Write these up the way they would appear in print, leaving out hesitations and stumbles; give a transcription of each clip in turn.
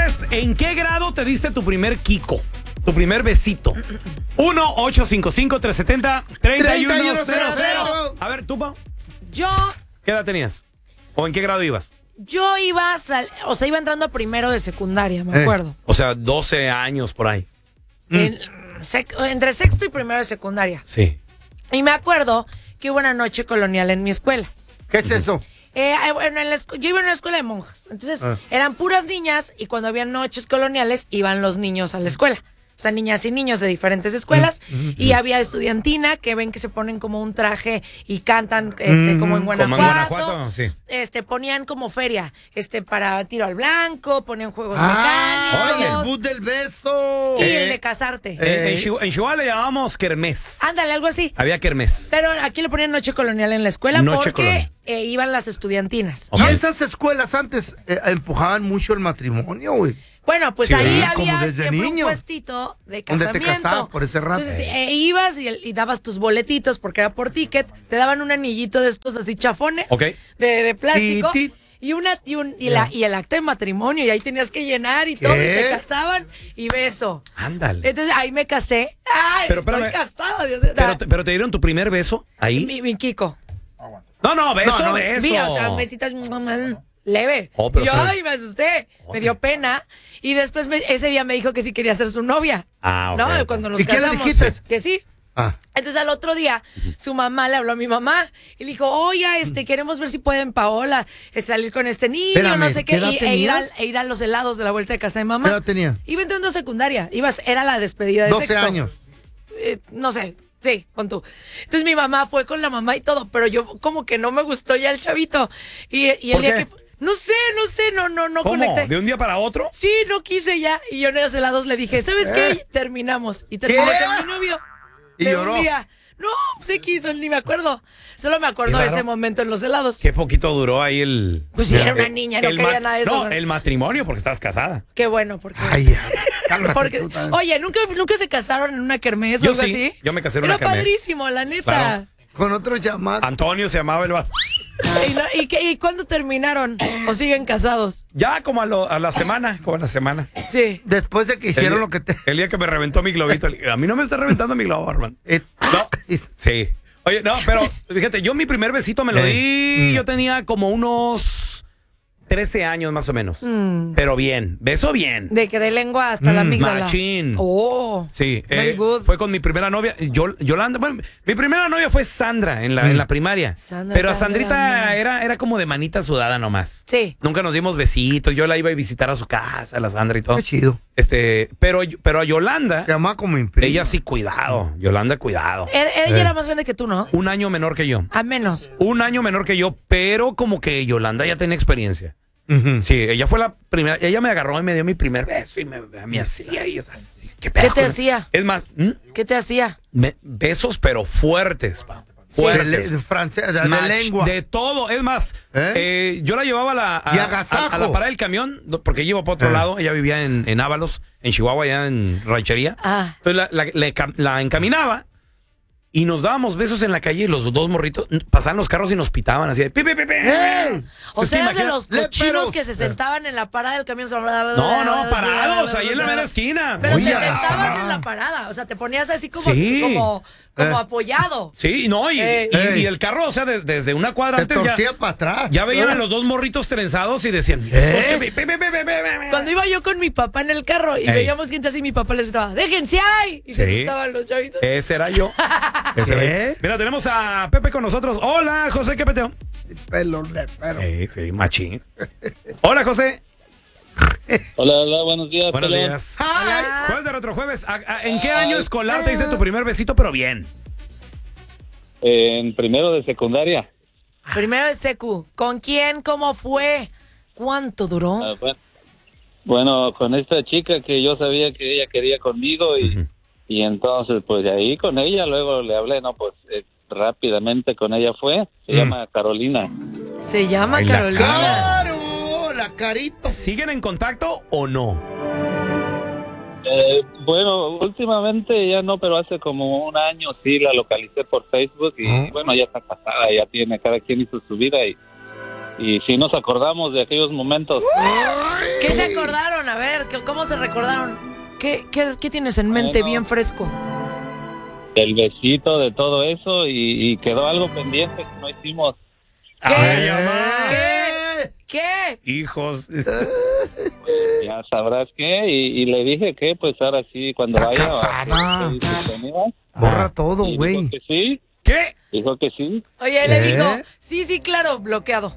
es, ¿en qué grado te diste tu primer Kiko? Tu primer besito. 1-855-370-3100. A ver, ¿tú, Pau? Yo ¿Qué edad tenías? ¿O en qué grado ibas? iba iba entrando a primero de secundaria, me acuerdo. O sea, 12 años por ahí. Entre sexto y primero de secundaria. Sí. Y me acuerdo que hubo una noche colonial en mi escuela. ¿Qué es eso? Bueno, yo iba en una escuela de monjas. Entonces, eran puras niñas y cuando había noches coloniales, iban los niños a la escuela. O sea, niñas y niños de diferentes escuelas. Y había estudiantina que ven que se ponen como un traje y cantan como en Guanajuato. Como en Guanajuato, sí. Ponían como feria para tiro al blanco, ponían juegos mecánicos. ¡Ay, el bus del beso! Y el de casarte. En Chihuahua le llamábamos kermés. Ándale, algo así. Había kermés. Pero aquí le ponían noche colonial en la escuela Noche porque iban las estudiantinas. Y esas escuelas antes empujaban mucho el matrimonio, güey. Bueno, pues Sí, ahí como había desde siempre niño. un puestito de Donde casamiento. te casaban por ese rato. Entonces ibas y dabas tus boletitos porque era por ticket. Te daban un anillito de estos así chafones Ok. de plástico. Ti, ti. Y el acta de matrimonio. Y ahí tenías que llenar y todo. Y te casaban y beso. Ándale. Entonces ahí me casé. ¡Ay, Pero estoy espérame. casada! Dios mío. Pero te dieron tu primer beso ahí. Mi Kiko. No, beso, No, beso. Sí, o sea, un besito leve. Oh, pero y yo, sí. ay, me asusté. Me dio pena. Y después ese día me dijo que sí quería ser su novia. Ah, ok, ¿No? ok. Cuando nos ¿Y qué le casamos. dijiste? Que sí. Ah. Entonces al otro día su mamá le habló a mi mamá y le dijo, oye, queremos ver si pueden Paola salir con este niño, Espérame, no sé ¿qué qué, edad tenías? ir a los helados de la vuelta de casa de mamá. ¿Qué edad tenía? Iba entrando a secundaria, era la despedida de 12 sexto. años. No sé, sí, pon tú. Entonces mi mamá fue con la mamá y todo, pero yo como que no me gustó ya el chavito. Y el ¿Por día qué? que no sé, no ¿Cómo? conecté. ¿De un día para otro? Sí, no quise ya. Y yo en los helados le dije, ¿sabes qué? Terminamos. Y terminé con mi novio. ¿Y de lloró? un día. No, se quiso, ni me acuerdo. Solo me acuerdo Qué de raro. ese momento en los helados. Qué poquito duró ahí el... Pues sí, era una niña, no quería nada de eso. No, el matrimonio, porque estás casada. Qué bueno, porque... Ay, ya. Cálmate porque tú también. oye, ¿nunca se casaron en una kermés o Yo algo sí, así? yo me casé en una Era kermés. padrísimo, la neta. Claro. Con otro llamado. Antonio se llamaba el vato. ¿Y cuándo terminaron? ¿O siguen casados? Ya como a la semana, Sí. Después de que hicieron lo que te... El día que me reventó mi globito. A mí no me está reventando mi globo, hermano. No. Sí. Oye, no, pero fíjate, yo mi primer besito me lo di, yo tenía como unos 13 años más o menos. Pero bien, beso bien. De que de lengua hasta la amígdala. Machín. Oh. Sí, Very good. fue con mi primera novia, Yolanda. Bueno, mi primera novia fue Sandra en la primaria. Sandra pero a también, Sandrita era como de manita sudada nomás. Sí. Nunca nos dimos besitos. Yo la iba a visitar a su casa, a la Sandra y todo. Qué chido. Pero a Yolanda, Se llama como imprimo. ella sí, cuidado. Yolanda, cuidado. Ella era más grande que tú, ¿no? Un año menor que yo. A menos. Un año menor que yo, pero como que Yolanda ya tenía experiencia. Ujú. Sí, ella fue la primera. Ella me agarró y me dio mi primer beso y me hacía. Y yo, ¿qué pedo? ¿Qué te hacía? Es más, ¿Qué te hacía? besos, pero fuertes, pa. Fuertes. De lengua. De todo. Es más, yo la llevaba Y agasajo. a la parada del camión, porque ella iba para otro lado. Ella vivía en Ábalos, en Chihuahua, allá en Ranchería. Ah. Entonces la encaminaba y nos dábamos besos en la calle y los dos morritos pasaban los carros y nos pitaban así de pi, pi, pi, pi. ¡Ey! O Es que sea, eras de imagina- los cochinos Léperos. que se sentaban en la parada del camión. No, parados, ahí en la mera esquina. Pero Oye, te ah. sentabas en la parada. O sea, te ponías así Sí. como apoyado. Sí, no, y el carro, o sea, desde una cuadra Se antes ya, torcía para atrás. ya veían a los dos morritos trenzados y decían, "Mira, estos que- pe, pe, pe, pe, pe, pe". Cuando iba yo con mi papá en el carro y veíamos gente así, mi papá les gritaba, ¡déjense ahí! Y se Sí. asustaban los chavitos. Ese era yo. Ese era ¿Qué? yo. Mira, tenemos a Pepe con nosotros. Hola, José, ¿qué peteo? Pelo, pero. Sí, machín. Hola, José. Hola, buenos días. Buenos pelón. días. Hola. Jueves de Retrojueves. ¿En qué año escolar te hice tu primer besito, pero bien? En primero de secundaria. Primero de secu. ¿Con quién? ¿Cómo fue? ¿Cuánto duró? Ah, bueno, con esta chica que yo sabía que ella quería conmigo y entonces pues de ahí con ella luego le hablé, no, pues rápidamente con ella fue. Se llama Carolina. Se llama Ay, la Carolina. ¡Claro! La carita. ¿Siguen en contacto o no? Bueno, últimamente ya no, pero hace como un año sí la localicé por Facebook y bueno, ya está casada, ya tiene, cada quien hizo su vida y sí nos acordamos de aquellos momentos. ¿Qué se recordaron? A ver, ¿cómo se recordaron? ¿Qué tienes en mente bien fresco? El besito de todo eso y quedó algo pendiente que no hicimos. ¿Qué? Ay, mamá. ¿Qué? Hijos. Ya sabrás qué. Y le dije que pues ahora sí, cuando vaya... casada. Borra todo, y güey. dijo que sí. ¿Qué? Dijo que sí. Oye, él le dijo, sí, claro, bloqueado.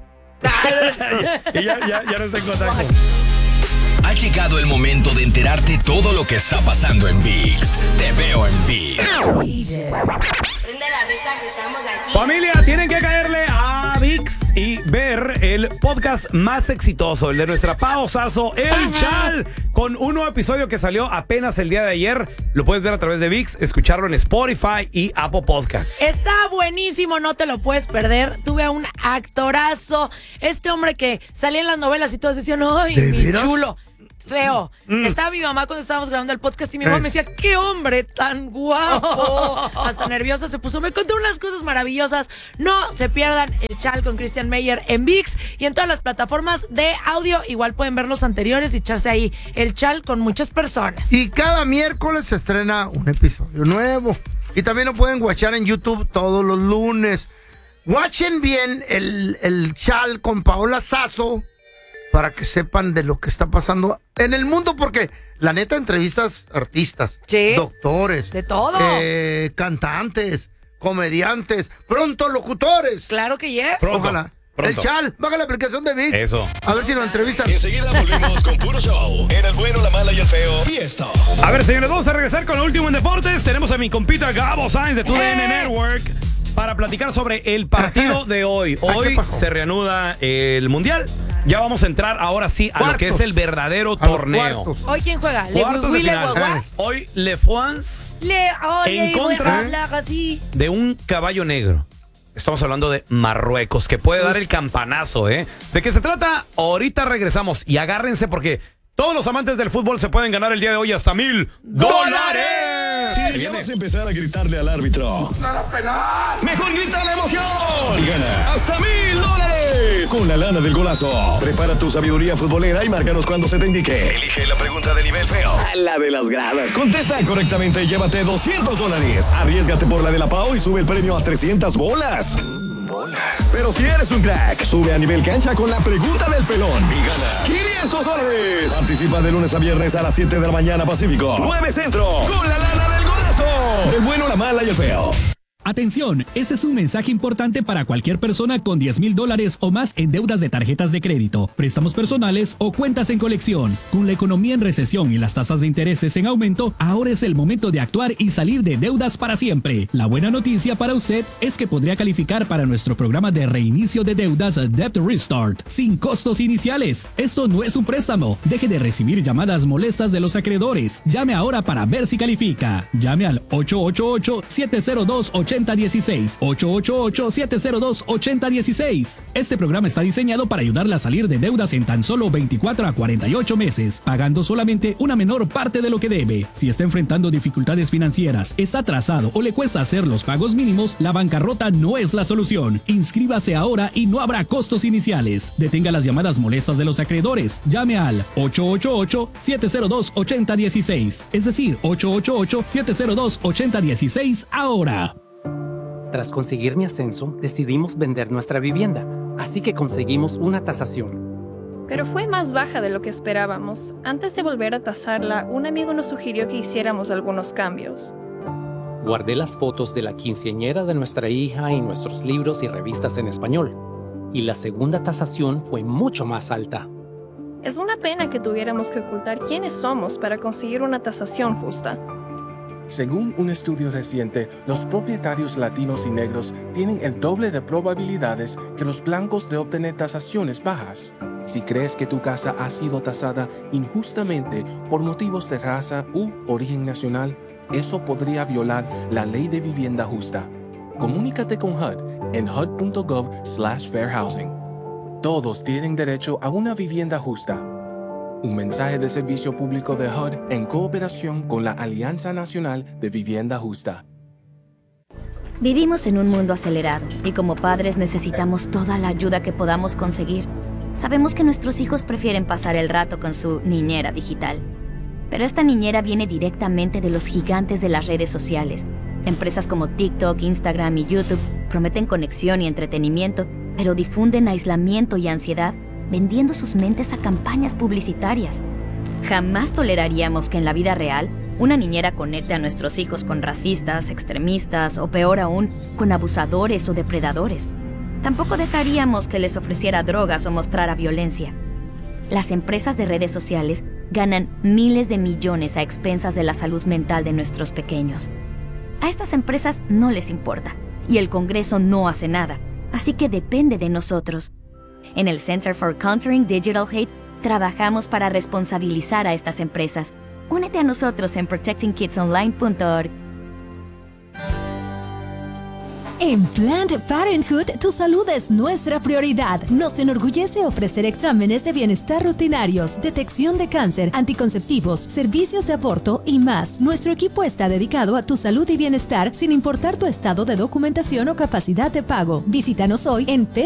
Y ya no está en contacto. Ha llegado el momento de enterarte todo lo que está pasando en ViX. Te veo en ViX. Prende la vista que estamos aquí. Familia, tienen que caerle a ViX y ver el podcast más exitoso, el de nuestra Pao Sasso, El Chal, con un nuevo episodio que salió apenas el día de ayer. Lo puedes ver a través de ViX, escucharlo en Spotify y Apple Podcasts. Está buenísimo, no te lo puedes perder. Tuve a un actorazo. Este hombre que salía en las novelas y todos decían, ¡ay, ¿De mi veras? chulo! Feo. Estaba mi mamá cuando estábamos grabando el podcast y mi mamá me decía, ¡qué hombre tan guapo! Hasta nerviosa se puso. Me contó unas cosas maravillosas. No se pierdan El Chal con Christian Meyer en ViX y en todas las plataformas de audio. Igual pueden ver los anteriores y echarse ahí El Chal con muchas personas. Y cada miércoles se estrena un episodio nuevo. Y también lo pueden watchar en YouTube todos los lunes. Watchen bien el Chal con Paola Sasso para que sepan de lo que está pasando en el mundo, porque la neta entrevistas artistas, Sí. doctores, De todo. cantantes, comediantes, pronto locutores. Claro que yes. Pronto. Ojalá. Pronto. El Chal, baja la aplicación de ViX. Eso. A ver si lo entrevistan. Enseguida volvemos con puro show. En el bueno, la mala y el feo. Y esto. A ver, señores, vamos a regresar con lo último en deportes. Tenemos a mi compita Gabo Sainz de TUDN Network para platicar sobre el partido de hoy. Hoy se reanuda el Mundial. Ya vamos a entrar ahora sí a lo que es el verdadero A los torneo. cuartos. ¿Hoy quién juega? ¿Le Cuartos de Wiwi, le final. Guagua? Hoy Le France Oye, En contra- hablar así. de un caballo negro. Estamos hablando de Marruecos, que puede dar el campanazo, ¿eh? ¿De qué se trata? Ahorita regresamos y agárrense porque todos los amantes del fútbol se pueden ganar el día de hoy hasta $1,000. Si ya vas a empezar a gritarle al árbitro. ¡Nada penal! ¡Mejor grita la emoción! Y gana hasta $1,000 con la lana del golazo. Prepara tu sabiduría futbolera y márcanos cuando se te indique. Elige la pregunta de nivel feo. La de las gradas. Contesta correctamente y llévate $200. Arriésgate por la de la Pau y sube el premio a 300 bolas. Pero si eres un crack, sube a nivel cancha con la pregunta del pelón y gana $500. Participa de lunes a viernes a las 7 de la mañana Pacífico, 9 Centro, con la lana del golazo. El bueno, la mala y el feo. Atención, ese es un mensaje importante para cualquier persona con $10,000 o más en deudas de tarjetas de crédito, préstamos personales o cuentas en colección. Con la economía en recesión y las tasas de intereses en aumento, ahora es el momento de actuar y salir de deudas para siempre. La buena noticia para usted es que podría calificar para nuestro programa de reinicio de deudas Debt Restart, sin costos iniciales. Esto no es un préstamo. Deje de recibir llamadas molestas de los acreedores. Llame ahora para ver si califica. Llame al 888-702-8016. 888-702-8016. Este programa está diseñado para ayudarle a salir de deudas en tan solo 24 a 48 meses, pagando solamente una menor parte de lo que debe. Si está enfrentando dificultades financieras, está atrasado o le cuesta hacer los pagos mínimos, la bancarrota no es la solución. Inscríbase ahora y no habrá costos iniciales. Detenga las llamadas molestas de los acreedores. Llame al 888-702-8016. Es decir, 888-702-8016 ahora. Tras conseguir mi ascenso, decidimos vender nuestra vivienda, así que conseguimos una tasación. Pero fue más baja de lo que esperábamos. Antes de volver a tasarla, un amigo nos sugirió que hiciéramos algunos cambios. Guardé las fotos de la quinceañera de nuestra hija y nuestros libros y revistas en español, y la segunda tasación fue mucho más alta. Es una pena que tuviéramos que ocultar quiénes somos para conseguir una tasación justa. Según un estudio reciente, los propietarios latinos y negros tienen el doble de probabilidades que los blancos de obtener tasaciones bajas. Si crees que tu casa ha sido tasada injustamente por motivos de raza u origen nacional, eso podría violar la ley de vivienda justa. Comunícate con HUD en hud.gov/fairhousing. Todos tienen derecho a una vivienda justa. Un mensaje de servicio público de HUD en cooperación con la Alianza Nacional de Vivienda Justa. Vivimos en un mundo acelerado y como padres necesitamos toda la ayuda que podamos conseguir. Sabemos que nuestros hijos prefieren pasar el rato con su niñera digital. Pero esta niñera viene directamente de los gigantes de las redes sociales. Empresas como TikTok, Instagram y YouTube prometen conexión y entretenimiento, pero difunden aislamiento y ansiedad, vendiendo sus mentes a campañas publicitarias. Jamás toleraríamos que en la vida real una niñera conecte a nuestros hijos con racistas, extremistas o peor aún, con abusadores o depredadores. Tampoco dejaríamos que les ofreciera drogas o mostrara violencia. Las empresas de redes sociales ganan miles de millones a expensas de la salud mental de nuestros pequeños. A estas empresas no les importa y el Congreso no hace nada, así que depende de nosotros. En el Center for Countering Digital Hate trabajamos para responsabilizar a estas empresas. Únete a nosotros en protectingkidsonline.org. En Planned Parenthood, tu salud es nuestra prioridad. Nos enorgullece ofrecer exámenes de bienestar rutinarios, detección de cáncer, anticonceptivos, servicios de aborto y más. Nuestro equipo está dedicado a tu salud y bienestar sin importar tu estado de documentación o capacidad de pago. Visítanos hoy en